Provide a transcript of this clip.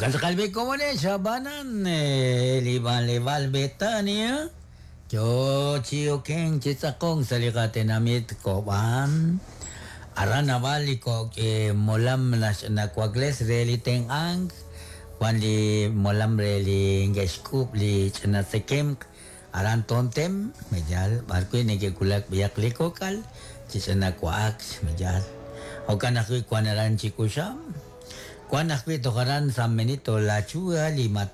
Kalbi ko mo sa banan liban betania. Yo chiyo keng chitsakong salikate namit ko ban. Arana bali ko molam na kwagles reli teng ang. Wali molam reli ngeskup li chana sekem. Aran tontem medal barko nege kulak biyak likokal. Chisana kwaak medal. Okan aku kwanaran chikusam. Kuan akwi tokaran sa menito la chua lima